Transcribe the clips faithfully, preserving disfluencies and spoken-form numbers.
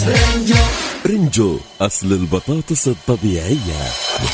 رنجو أصل البطاطس الطبيعية.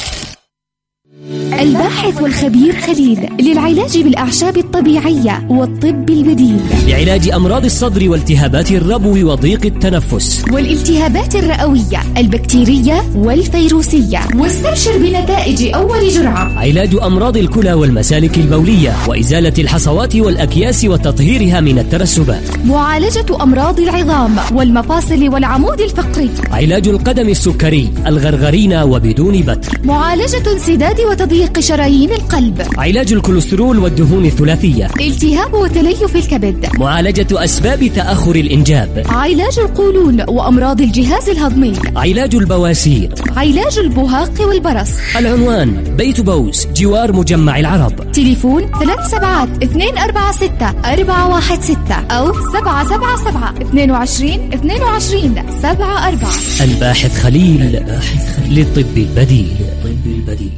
الباحث والخبير خليل للعلاج بالأعشاب الطبيعية والطب البديل، لعلاج أمراض الصدر والتهابات الربو وضيق التنفس والالتهابات الرئوية البكتيرية والفيروسية. واستبشر بنتائج أول جرعة. علاج أمراض الكلى والمسالك البولية وإزالة الحصوات والأكياس وتطهيرها من الترسبات. معالجة أمراض العظام والمفاصل والعمود الفقري. علاج القدم السكري الغرغرينة وبدون بتر. معالجة انسداد وتضييق شرايين القلب. علاج الكوليسترول والدهون الثلاثية. التهاب وتليف الكبد. معالجة أسباب تأخر الإنجاب. علاج القولون وأمراض الجهاز الهضمي. علاج البواسير. علاج البهاق والبرص. العنوان بيت بوس جوار مجمع العرب. تليفون ثلاث سبعات اثنين أربعة ستة أربعة واحد ستة أو سبعة سبعة سبعة اثنين وعشرين اثنين وعشرين سبعة أربعة. الباحث خليل, الباحث خليل للطب البديل. الطب البديل.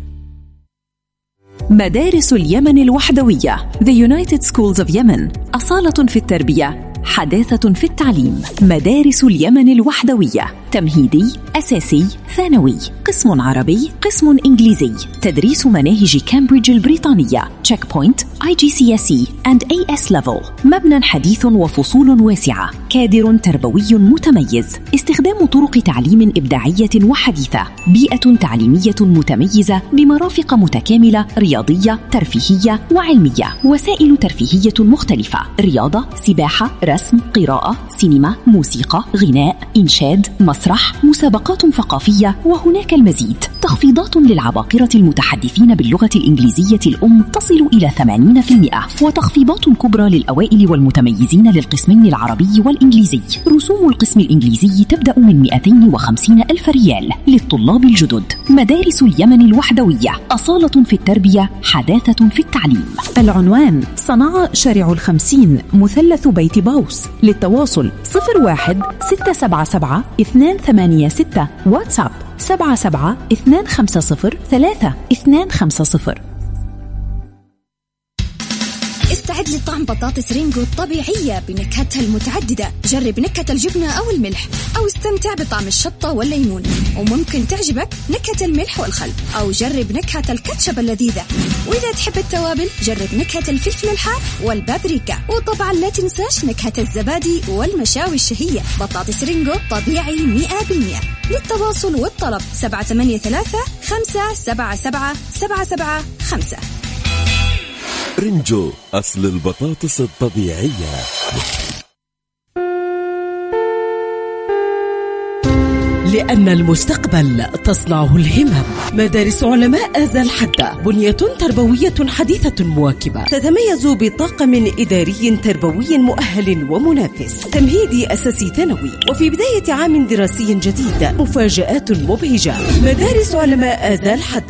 مدارس اليمن الوحدوية The United Schools of Yemen، أصالة في التربية، حداثة في التعليم. مدارس اليمن الوحدوية تمهيدي، أساسي، ثانوي، قسم عربي، قسم إنجليزي، تدريس مناهج كامبريدج البريطانية تشيك بوينت آي جي سي إس إي and إيه إس Level. مبنى حديث وفصول واسعة، كادر تربوي متميز، استخدام طرق تعليم إبداعية وحديثة، بيئة تعليمية متميزة بمرافق متكاملة رياضية ترفيهية وعلمية، وسائل ترفيهية مختلفة، رياضة، سباحة، رسم، قراءة، سينما، موسيقى، غناء، إنشاد، مسرح، مسابقات ثقافية، وهناك المزيد. تخفيضات للعباقرة المتحدثين باللغة الإنجليزية الأم تصل إلى ثمانين بالمئة، وتخفيضات كبرى للأوائل والمتميزين للقسمين العربي والإنجليزي. رسوم القسم الإنجليزي تبدأ من مئتين وخمسين ألف ريال للطلاب الجدد. مدارس اليمن الوحدوية، أصالة في التربية، حداثة في التعليم. العنوان صنعاء شارع الخمسين، مثلث بيت باوس. للتواصل صفر واحد ستة سبعة سبعة اثنان ثمانية ستة، واتساب سبعة سبعة اثنان خمسة صفر ثلاثة اثنان خمسة صفر. استعد لطعم بطاطس رينجو الطبيعية بنكهتها المتعددة. جرب نكهة الجبنة أو الملح، أو استمتع بطعم الشطة والليمون، وممكن تعجبك نكهة الملح والخل، أو جرب نكهة الكاتشب اللذيذة. وإذا تحب التوابل جرب نكهة الفلفل الحار والبابريكا، وطبعا لا تنساش نكهة الزبادي والمشاوي الشهية. بطاطس رينجو طبيعي مئة بالمئة. للتواصل والطلب سبعة ثمانية ثلاثة خمسة سبعة سبعة سبعة سبعة خمسة. رنجو أصل البطاطس الطبيعية. لأن المستقبل تصنعه الهمم. مدارس علماء آزال حدة، بنية تربوية حديثة مواكبة، تتميز بطاقم إداري تربوي مؤهل ومنافس، تمهيدي أساسي ثانوي، وفي بداية عام دراسي جديد مفاجآت مبهجة. مدارس علماء آزال حدة